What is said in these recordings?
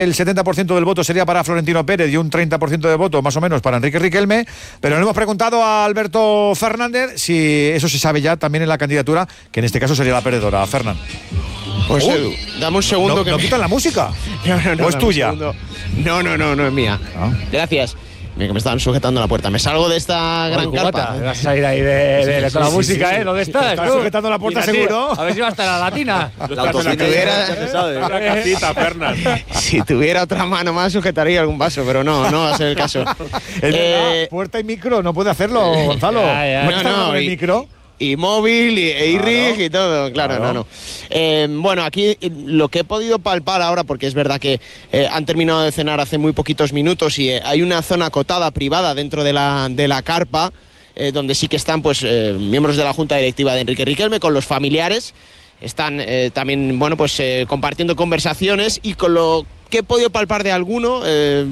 El 70% del voto sería para Florentino Pérez y un 30% de voto más o menos para Enrique Riquelme, pero le hemos preguntado a Alberto Fernández si eso se sabe ya también en la candidatura, que en este caso sería la perdedora. Fernán. Pues Edu, dame un segundo. ¿No quitan la música? No, ¿O es tuya? No es mía. Gracias. Mira que me estaban sujetando la puerta. Me salgo de esta gran carpa. Vas a ir ahí de con la música, ¿eh? ¿Dónde estás? Estás sujetando la puerta seguro. A ver si va hasta la latina. Si tuviera otra mano más, sujetaría algún vaso, pero no va a ser el caso. Puerta y micro, no puede hacerlo, Gonzalo. No, el micro. Y móvil, y rig y todo, claro. Bueno, aquí lo que he podido palpar ahora, porque es verdad que han terminado de cenar hace muy poquitos minutos y hay una zona acotada privada dentro de la carpa, donde sí que están pues miembros de la Junta Directiva de Enrique Riquelme con los familiares. Están también, compartiendo conversaciones, y con lo que he podido palpar de alguno,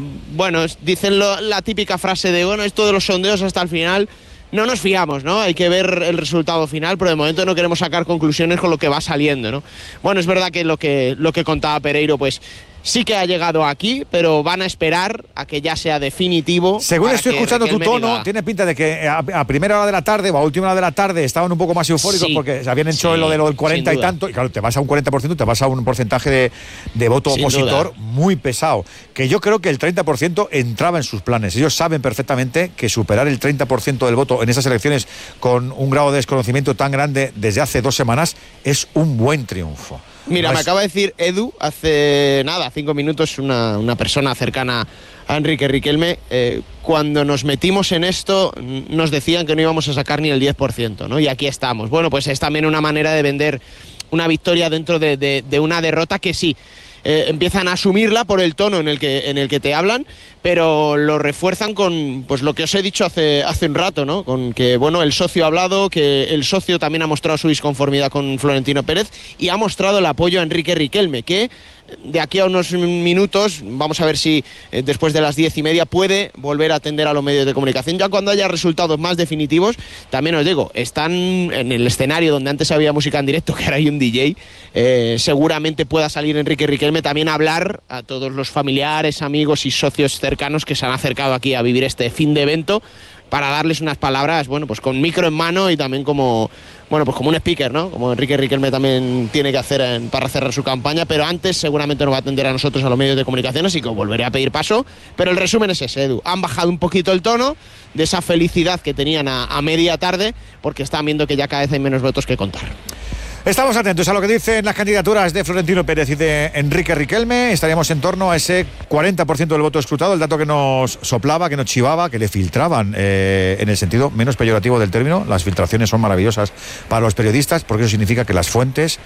dicen la típica frase de, esto de los sondeos hasta el final. No nos fiamos, ¿no? Hay que ver el resultado final, pero de momento no queremos sacar conclusiones con lo que va saliendo, ¿no? Bueno, es verdad que lo que contaba Pereiro, pues sí que ha llegado aquí, pero van a esperar a que ya sea definitivo. Según estoy escuchando tu tono, tiene pinta de que a primera hora de la tarde o a última hora de la tarde estaban un poco más eufóricos, porque se habían hecho lo del 40 y tanto, y claro, te vas a un 40%, te vas a un porcentaje de voto opositor muy pesado, que yo creo que el 30% entraba en sus planes. Ellos saben perfectamente que superar el 30% del voto en esas elecciones con un grado de desconocimiento tan grande desde hace 2 semanas es un buen triunfo. Mira, me acaba de decir Edu, hace 5 minutos, una persona cercana a Enrique Riquelme, cuando nos metimos en esto nos decían que no íbamos a sacar ni el 10%, ¿no? Y aquí estamos. Bueno, pues es también una manera de vender una victoria dentro de una derrota que sí. Empiezan a asumirla por el tono en el que te hablan, pero lo refuerzan con pues lo que os he dicho hace un rato, ¿no? Con que el socio ha hablado, que el socio también ha mostrado su disconformidad con Florentino Pérez y ha mostrado el apoyo a Enrique Riquelme, que de aquí a unos minutos vamos a ver si después de las 10:30 puede volver a atender a los medios de comunicación. Ya cuando haya resultados más definitivos, también os digo, están en el escenario donde antes había música en directo, que ahora hay un DJ, seguramente pueda salir Enrique Riquelme también a hablar a todos los familiares, amigos y socios cercanos que se han acercado aquí a vivir este fin de evento, para darles unas palabras, pues con micro en mano y también como un speaker, ¿no? Como Enrique Riquelme también tiene que hacer para cerrar su campaña, pero antes seguramente nos va a atender a nosotros, a los medios de comunicación, así que volveré a pedir paso. Pero el resumen es ese, Edu. Han bajado un poquito el tono de esa felicidad que tenían a media tarde, porque están viendo que ya cada vez hay menos votos que contar. Estamos atentos a lo que dicen las candidaturas de Florentino Pérez y de Enrique Riquelme. Estaríamos en torno a ese 40% del voto escrutado, el dato que nos soplaba, que nos chivaba, que le filtraban, en el sentido menos peyorativo del término. Las filtraciones son maravillosas para los periodistas, porque eso significa que las fuentes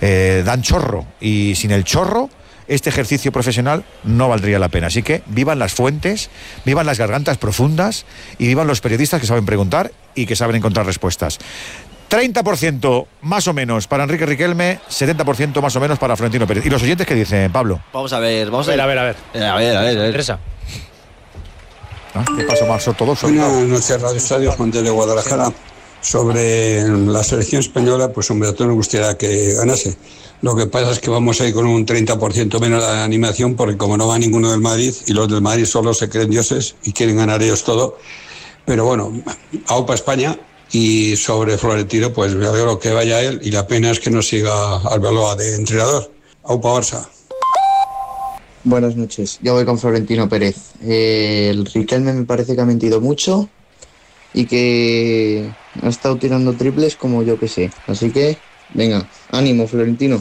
dan chorro, y sin el chorro este ejercicio profesional no valdría la pena. Así que vivan las fuentes, vivan las gargantas profundas y vivan los periodistas que saben preguntar y que saben encontrar respuestas. 30% más o menos para Enrique Riquelme, 70% más o menos para Florentino Pérez. ¿Y los oyentes qué dicen, Pablo? Vamos a ver. A ver. Teresa. ¿Qué pasó más ortodoxo? Buenas noches, Radio Estadio, Juan de Guadalajara. Sobre la selección española, pues hombre, a todos nos gustaría que ganase. Lo que pasa es que vamos a ir con un 30% menos de animación, porque como no va ninguno del Madrid, y los del Madrid solo se creen dioses y quieren ganar ellos todo. Pero bueno, aupa España. Y sobre Florentino, pues me alegro que vaya él, y la pena es que no siga Arbeloa de entrenador. Aupa Barça. Buenas noches, yo voy con Florentino Pérez. El Riquelme me parece que ha mentido mucho y que ha estado tirando triples como yo que sé. Así que, venga, ánimo Florentino.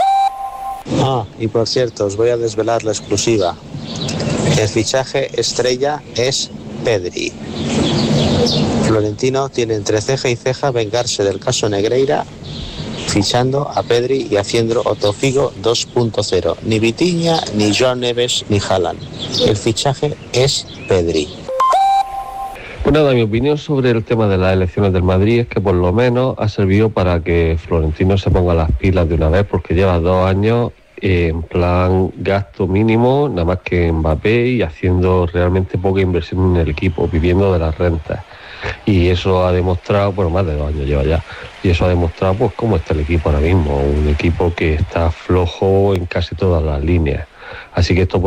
Y por cierto, os voy a desvelar la exclusiva. El fichaje estrella es Pedri. Florentino tiene entre ceja y ceja vengarse del caso Negreira, fichando a Pedri y haciendo Otto Figo 2.0. Ni Vitinha, ni Joan Neves, ni Haaland. El fichaje es Pedri. Pues nada, mi opinión sobre el tema de las elecciones del Madrid es que por lo menos ha servido para que Florentino se ponga las pilas de una vez, porque lleva 2 años en plan gasto mínimo, nada más que Mbappé, y haciendo realmente poca inversión en el equipo, viviendo de las rentas. Y eso ha demostrado, más de 2 años lleva ya, y eso ha demostrado pues cómo está el equipo ahora mismo, un equipo que está flojo en casi todas las líneas. Así que esto